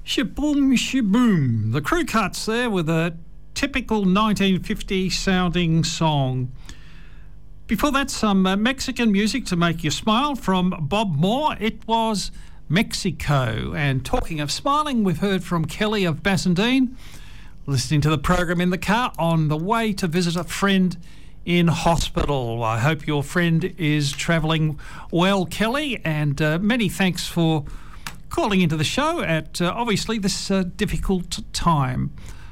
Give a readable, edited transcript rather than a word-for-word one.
Shaboom, shaboom. The Crew Cuts there with a typical 1950 sounding song. Before that, some Mexican music to make you smile from Bob Moore. It was Mexico. And talking of smiling, we've heard from Kelly of Bassendean, listening to the program in the car on the way to visit a friend in hospital. I hope your friend is travelling well, Kelly, and many thanks for calling into the show at obviously this difficult time.